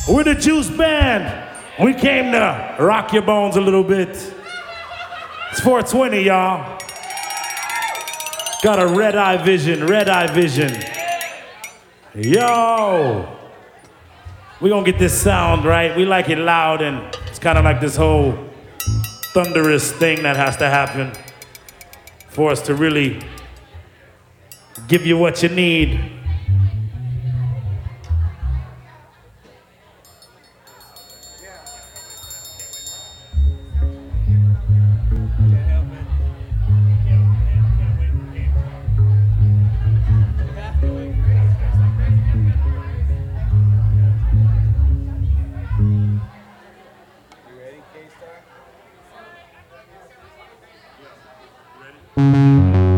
We're the Juice Band. We came to rock your bones a little bit. It's 420, y'all. Got a red-eye vision, red-eye vision. Yo! We gonna get this sound right. We like it loud, and it's kind of like this whole thunderous thing that has to happen for us to really give you what you need.